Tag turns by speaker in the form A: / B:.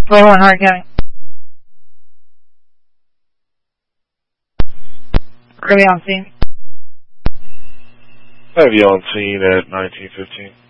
A: 401 Hardin County. Are we on scene?
B: I have you on scene at 1915.